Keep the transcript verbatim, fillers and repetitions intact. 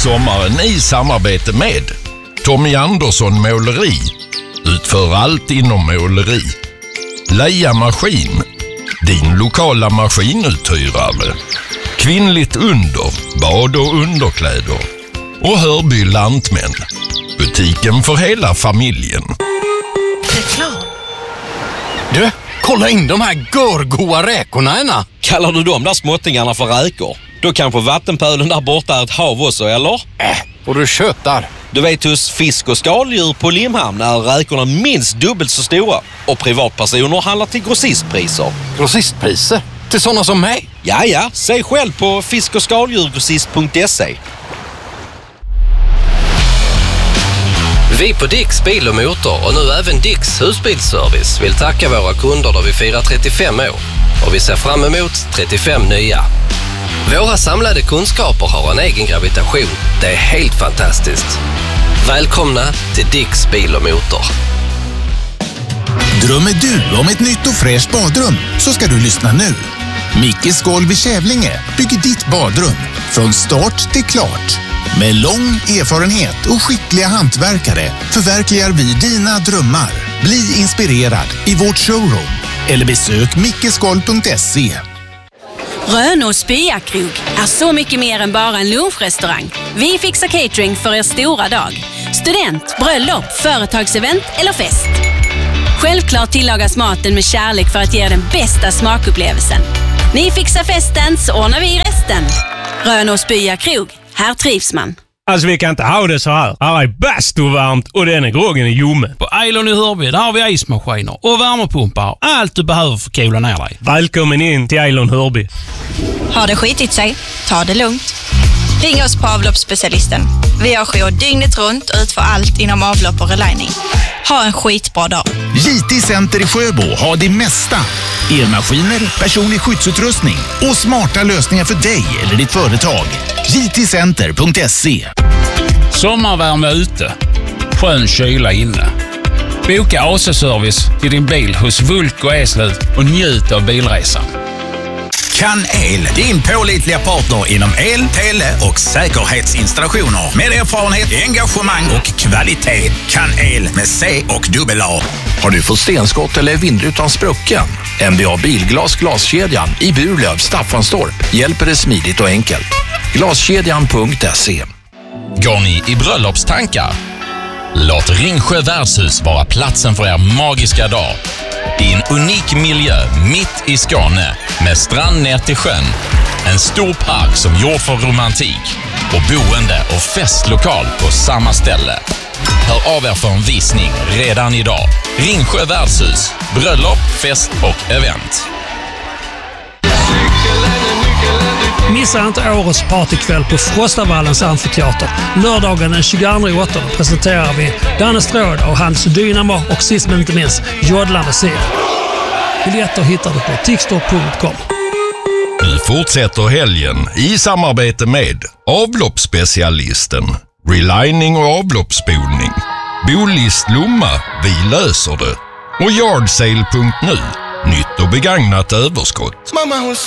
sommaren i samarbete med Tommy Andersson Måleri. Utför allt inom måleri. Leia Maskin, din lokala maskinuthyrare. Kvinnligt under, bad och underkläder. Och Hörby Lantmän, butiken för hela familjen. Reklam. Du, kolla in de här görgoa räkorna ena. Kallar du de där småttingarna för räkor? Då kanske vattenpölen där borta är ett hav också, eller? Äh, och du köttar. Du vet, hos fisk- och skaldjur på Limhamn är räkorna minst dubbelt så stora. Och privatpersoner handlar till grossistpriser. Grossistpriser? Till sådana som mig? Ja, ja. Se själv på fisk- och skaldjurgrossist punkt se. Vi på Dicks Bil och Motor och nu även Dicks Husbilsservice vill tacka våra kunder då vi firar trettiofem år. Och vi ser fram emot trettiofem nya. Våra samlade kunskaper har en egen gravitation. Det är helt fantastiskt. Välkomna till Dicks Bil och Motor. Drömmer du om ett nytt och fräscht badrum så ska du lyssna nu. Mickes Golv i Kävlinge bygger ditt badrum från start till klart. Med lång erfarenhet och skickliga hantverkare förverkligar vi dina drömmar. Bli inspirerad i vårt showroom eller besök mickesgolv punkt se. Rönås Byakrog är så mycket mer än bara en lunchrestaurang. Vi fixar catering för er stora dag. Student, bröllop, företagsevent eller fest. Självklart tillagas maten med kärlek för att ge er den bästa smakupplevelsen. Ni fixar festen så ordnar vi resten. Rönås Byakrog, här trivs man. Alltså vi kan inte ha det så här. Här är bastuvarmt och den är groggen i Jomme. På Eilon i Hörby där har vi ismaskiner och värmepumpar. Allt du behöver för att kola ner dig. Välkommen in till Eilon Hörby. Har det skitit sig? Ta det lugnt. Ring oss på avloppsspecialisten. Vi har jour dygnet runt och utför allt inom avlopp och relining. Ha en skitbra dag. J T Center i Sjöbo har det mesta. Elmaskiner, personlig skyddsutrustning och smarta lösningar för dig eller ditt företag. J T center punkt se. Sommarvärme ute. Skön kyla inne. Boka A C-service till din bil hos Vulk och Eslöv och njut av bilresan. Kan El, din pålitliga partner inom el, tele och säkerhetsinstallationer. Med erfarenhet, engagemang och kvalitet. Kan El med C och dubbel A. Har du fått stenskott eller vindrutan sprucken? M B A Bilglas glaskedjan i Burlöv, Staffanstorp hjälper det smidigt och enkelt. Glaskedjan punkt se. Går ni i bröllopstankar? Låt Ringsjö värdshus vara platsen för er magiska dag. I en unik miljö mitt i Skåne med strand ner till sjön. En stor park som gjord för romantik och boende och festlokal på samma ställe. Hör av er för en visning redan idag. Ringsjö värdshus, bröllop, fest och event. Missa inte årets partykväll på Frostavallens amfiteater. Lördagen den tjugoandra åttonde presenterar vi Danne Stråd och hans Dynamo och sist men inte minst Jodla med serien. Biljetter hittar du på tixtor punkt com. Nu fortsätter helgen i samarbete med avloppsspecialisten, relining och avloppsspolning, Bolist Lomma, vi löser det och yardsale punkt nu, nytt och begagnat överskott.